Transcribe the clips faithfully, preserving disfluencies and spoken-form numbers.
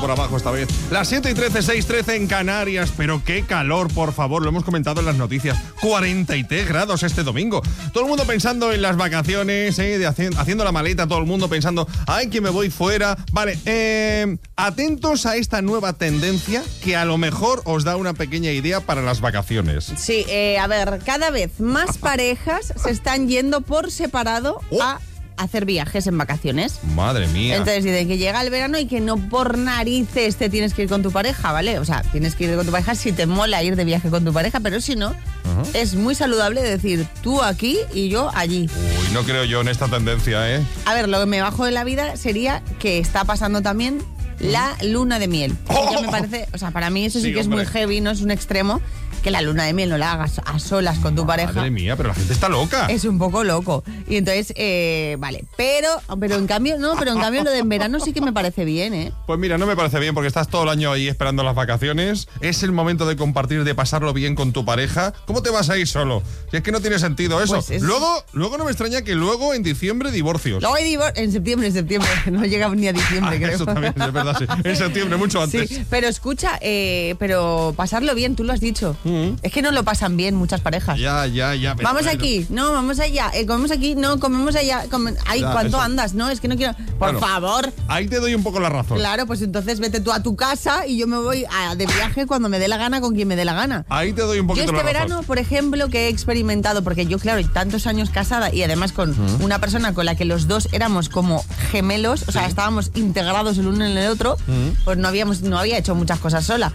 por abajo esta vez. Las siete y trece, seis y trece en Canarias. Pero qué calor, por favor. Lo hemos comentado en las noticias. cuarenta y tres grados este domingo. Todo el mundo pensando en las vacaciones, ¿eh? de haci- haciendo la maleta. Todo el mundo pensando, ay, que me voy fuera. Vale, eh, atentos a esta nueva tendencia que a lo mejor os da una pequeña idea para las vacaciones. Sí, eh, a ver, cada vez más parejas se están yendo por separado Oh. a hacer viajes en vacaciones. Madre mía. Entonces, dicen que llega el verano y que no por narices te tienes que ir con tu pareja, ¿vale? O sea, tienes que ir con tu pareja si te mola ir de viaje con tu pareja, pero si no, Ajá. es muy saludable decir tú aquí y yo allí. Uy, no creo yo en esta tendencia, ¿eh? A ver, lo que me bajo de la vida sería que está pasando también la luna de miel. ¡Oh! Ya me parece, o sea, para mí eso sí, Sí, que es hombre. muy heavy, no es un extremo, que la luna de miel no la hagas a solas con tu pareja. Madre mía, pero la gente está loca. Es un poco loco. Y entonces, eh, vale. Pero, pero en cambio, no, pero en cambio lo de en verano sí que me parece bien, ¿eh? Pues mira, no me parece bien porque estás todo el año ahí esperando las vacaciones. Es el momento de compartir, de pasarlo bien con tu pareja. ¿Cómo te vas a ir solo? Si es que no tiene sentido eso. Pues es- Luego, luego no me extraña que luego en diciembre divorcios. Luego hay divor- en septiembre, en septiembre. No llega ni a diciembre, Ah, creo. eso también es verdad, sí. En septiembre, mucho antes. Sí, pero escucha, eh, pero pasarlo bien, tú lo has dicho. Mm. Es que no lo pasan bien muchas parejas. Ya, ya, ya. pero Vamos bueno. aquí, no, vamos allá, eh, comemos aquí, no, comemos allá. come- Ay, Ya, ¿cuánto eso. andas? No, es que no quiero. Por Bueno. favor. Ahí te doy un poco la razón. Claro, pues entonces vete tú a tu casa y yo me voy a- de viaje cuando me dé la gana con quien me dé la gana. Ahí te doy un Yo poquito este la razón. verano, por ejemplo, que he experimentado, porque yo, claro, tantos años casada y además con una persona con la que los dos éramos como gemelos, o sea, estábamos integrados el uno en el otro, pues no habíamos, no había hecho muchas cosas sola.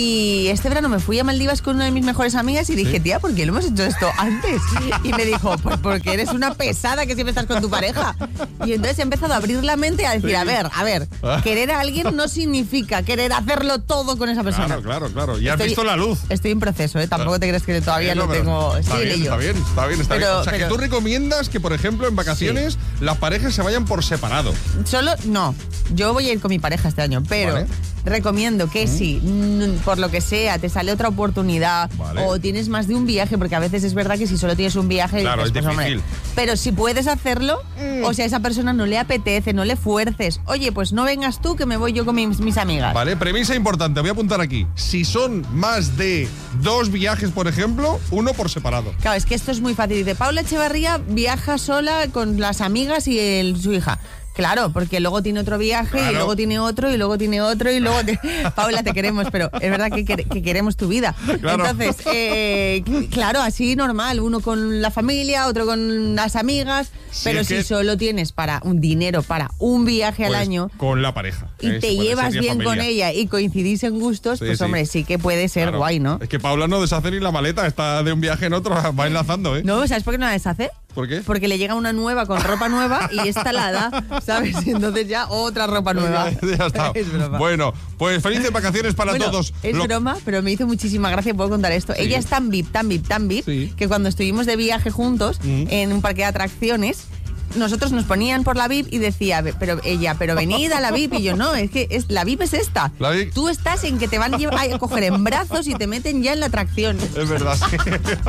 Y este verano me fui a Maldivas con una de mis mejores amigas y dije, tía, ¿por qué no hemos hecho esto antes? Y me dijo, pues porque eres una pesada que siempre estás con tu pareja. Y entonces he empezado a abrir la mente y a decir, Sí. a ver, a ver, Ah. querer a alguien no significa querer hacerlo todo con esa persona. Claro, claro, claro. Ya has Estoy- visto la luz. Estoy en proceso, ¿eh? Tampoco te crees que todavía Bueno, lo pero tengo. Está Sí, bien, yo. está bien, está bien, está Pero- bien. O sea, pero- que tú recomiendas que, por ejemplo, en vacaciones las parejas se vayan por separado. Solo, no. Yo voy a ir con mi pareja este año, pero Vale. recomiendo que si, mm, por lo que sea, te sale otra oportunidad Vale. o tienes más de un viaje, porque a veces es verdad que si solo tienes un viaje, Claro, dices, es pues, hombre, difícil. pero si puedes hacerlo, Mm. o sea, a esa persona no le apetece, no le fuerces. Oye, pues no vengas tú, que me voy yo con mis, mis amigas. Vale, premisa importante, voy a apuntar aquí. Si son más de dos viajes, por ejemplo, uno por separado. Claro, es que esto es muy fácil. Dice, Paula Echevarría viaja sola con las amigas y el- su hija. Claro, porque luego tiene otro viaje Claro. y luego tiene otro y luego tiene otro y luego... te- Paula, te queremos, pero es verdad que, quer- que queremos tu vida. Claro. Entonces, eh, claro, así normal. Uno con la familia, otro con las amigas. Sí, pero es si que- solo tienes para un dinero para un viaje al Pues, año... con la pareja. Y ¿eh? te Si puede llevas ser, bien familia. con ella y coincidís en gustos, Sí, pues sí. hombre, sí que puede ser Claro. guay, ¿no? Es que Paula no deshace ni la maleta, está de un viaje en otro, va enlazando, ¿eh? No, ¿sabes por qué no la deshace? ¿Por qué? Porque le llega una nueva con ropa nueva y esta la da, ¿sabes? Y entonces ya otra ropa nueva. Ya está. Es broma. Bueno, pues felices vacaciones para Bueno, todos. es Lo- broma, pero me hizo muchísima gracia, puedo contar esto. Sí. Ella es tan VIP, tan VIP, tan VIP, Sí. que cuando estuvimos de viaje juntos Mm. en un parque de atracciones, nosotros nos ponían por la V I P y decía, pero ella, pero venid a la V I P. Y yo, no, es que es, la V I P es esta. La V I P. Tú estás en que te van a, llevar- a coger en brazos y te meten ya en la atracción. Es verdad, sí.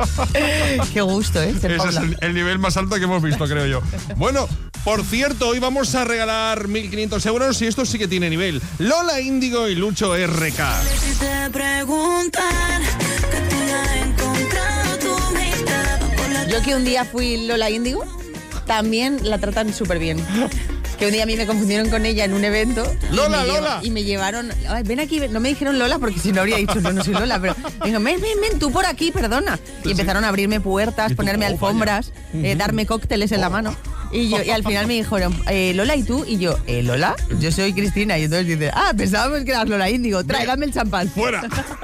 Qué gusto, ¿eh? Ser Ese es Paula. el, el nivel más alto que hemos visto, creo yo. Bueno, por cierto, hoy vamos a regalar mil quinientos euros y esto sí que tiene nivel. Lola Índigo y Lucho R K. Si te preguntan que tú ya has encontrado tu mitad por la Yo que un día fui Lola Índigo, también la tratan súper bien. Que un día a mí me confundieron con ella en un evento. y Lola, me lleva- Lola. Y me llevaron. Ay, ven aquí, ven- no me dijeron Lola porque si no habría dicho yo no soy Lola, pero digo, ven, ven, ven, tú por aquí, perdona. Y empezaron a abrirme puertas, Y tú, ponerme oh, alfombras, eh, darme cócteles en la mano. Y, yo, y al final me dijeron, eh, Lola, ¿y tú? Y yo, ¿eh, Lola? Yo soy Cristina. Y entonces dice, ah, pensábamos que eras Lola Índigo, tráigame el champán. ¡Fuera!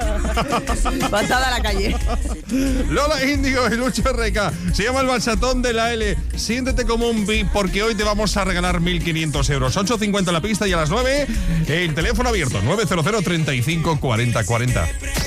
Pasada a la calle. Lola Índigo y Lucho R K. Se llama el Bachatón de la L. Siéntete como un V I P porque hoy te vamos a regalar mil quinientos euros. ocho cincuenta la pista y a las nueve el teléfono abierto. nueve cero cero, treinta y cinco, cuarenta, cuarenta.